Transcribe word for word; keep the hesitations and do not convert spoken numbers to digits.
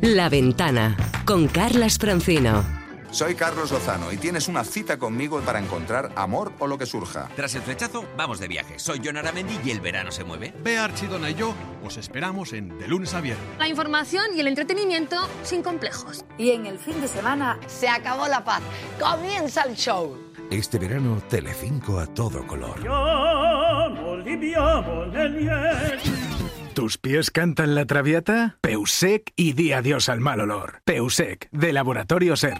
La Ventana, con Carlas Francino. Soy Carlos Lozano y tienes una cita conmigo para encontrar amor o lo que surja. Tras el flechazo, vamos de viaje. Soy Jon Aramendi y el verano se mueve. Bea Archidona y yo os esperamos en De Lunes a Viernes. La información y el entretenimiento sin complejos. Y en el fin de semana se acabó la paz. Comienza el show. Este verano, Telecinco a todo color. ¿Tus pies cantan la Traviata? Peusec y di adiós al mal olor. Peusec, de Laboratorio Ser.